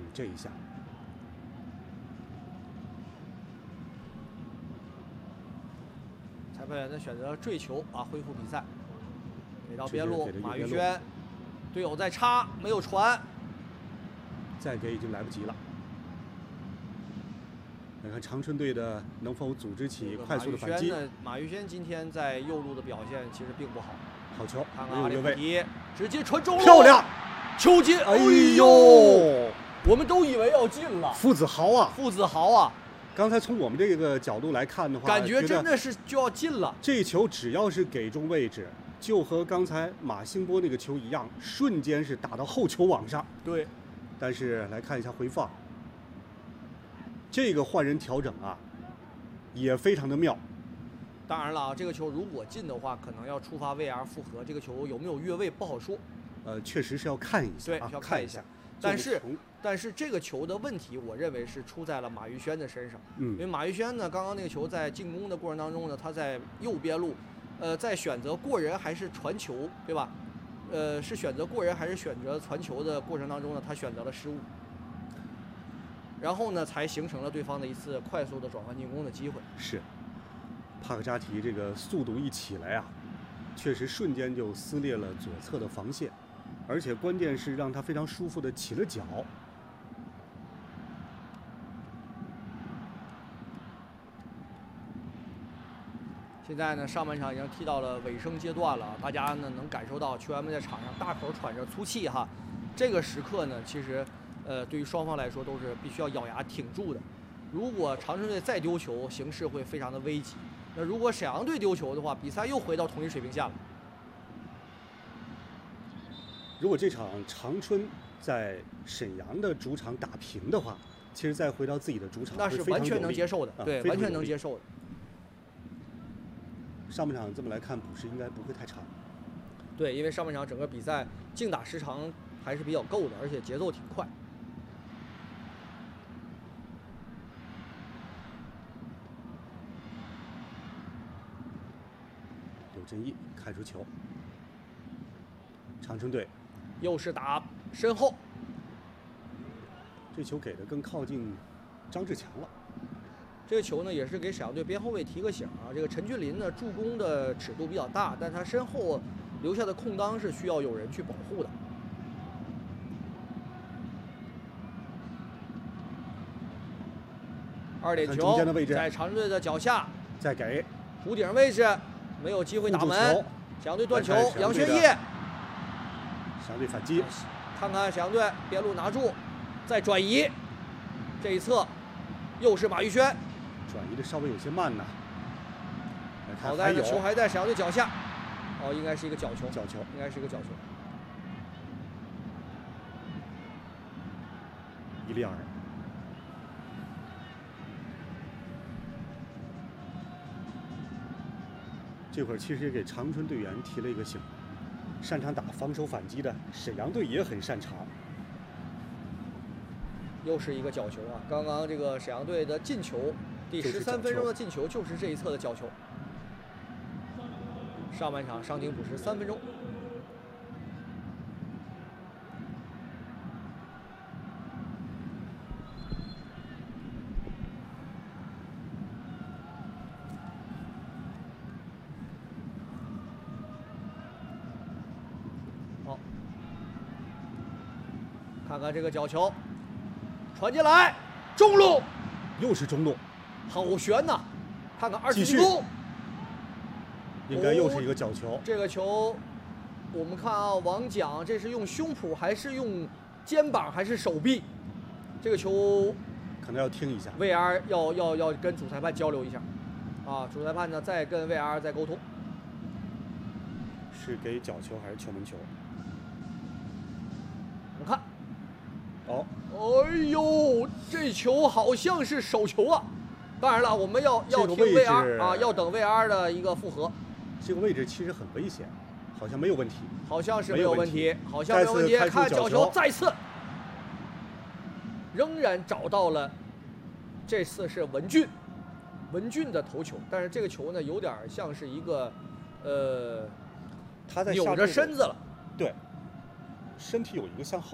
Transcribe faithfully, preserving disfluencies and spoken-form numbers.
这一下。 裁判员呢选择坠球啊，恢复比赛，给到边路，马玉轩，队友在插，没有传， 再给已经来不及了。来看长春队的能否组织起快速的反击。 马玉轩今天在右路的表现其实并不好。 好球， 看看阿里普提，直接传中路， 漂亮， 球进！ 哎呦， 我们都以为要进了。 父子豪啊， 父子豪啊！ 刚才从我们这个角度来看的话， 感觉真的是就要进了。 这球只要是给中位置，就和刚才马兴波那个球一样，瞬间是打到后球网上。 对。 但是来看一下回放，这个换人调整啊，也非常的妙。 当然了啊，这个球如果进的话，可能要触发 V R 复核，这个球有没有越位不好说。 呃，确实是要看一下， 对， 啊、 要看一下。但是，但是这个球的问题，我认为是出在了马玉轩的身上。 嗯， 因为马玉轩呢，刚刚那个球在进攻的过程当中呢，他在右边路，呃，在选择过人还是传球，对吧？呃，是选择过人还是选择传球的过程当中呢，他选择了失误。然后呢，才形成了对方的一次快速的转换进攻的机会。 是。帕克扎提这个速度一起来啊，确实瞬间就撕裂了左侧的防线，而且关键是让他非常舒服的起了脚。 现在呢，上半场已经踢到了尾声阶段了，大家呢能感受到球员们在场上大口喘着粗气哈。这个时刻呢，其实呃对于双方来说都是必须要咬牙挺住的。如果长春队再丢球，形势会非常的危急。那如果沈阳队丢球的话，比赛又回到同一水平线了。 如果这场长春在沈阳的主场打平的话，其实再回到自己的主场， 那是完全能接受的， 啊、 对，完全能接受的。 上半场这么来看，补时应该不会太长。 对，因为上半场整个比赛竞打时长还是比较够的，而且节奏挺快。 刘振义开出球，长春队又是打身后， 这球给的更靠近张志强了。 这个球呢，也是给沈阳队边后卫提个醒啊。这个陈俊霖呢，助攻的尺度比较大，但他身后留下的空当是需要有人去保护的。二点球在长春队的脚下， 再给弧顶位置没有机会打门，沈阳队断球，杨轩烨， 沈阳队反击， 看看沈阳队边路拿住，再转移，这一侧又是马玉轩， 转移的稍微有些慢呐。 好在呢，球还在沈阳队脚下，哦，应该是一个角球， 角球， 应该是一个角球。 伊利尔。这会儿其实也给长春队员提了一个醒，擅长打防守反击的沈阳队也很擅长。 又是一个角球啊！刚刚这个沈阳队的进球，第十三分钟的进球就是这一侧的角球。上半场伤停补时三分钟。好，看看这个角球。传进来，中路， 又是中路， 好悬呐！看看二次进攻， 应该又是一个角球。 哦、这个球，我们看啊，王蒋这是用胸脯还是用肩膀还是手臂？这个球可能要听一下 ，V R 要要要跟主裁判交流一下，啊，主裁判呢再跟 V R 再沟通， 是给角球还是球门球？ 我们看。 哦， 哎呦，这球好像是手球啊！当然了，我们要要听 V R 啊，要等 V R 的一个复核。 这个位置其实很危险，好像没有问题。 好像是没有问题，好像没有问题。看角球，再次，仍然找到了，这次是文俊，文俊的头球，但是这个球呢，有点像是一个，呃， 他在扭着身子了， 对，身体有一个向后。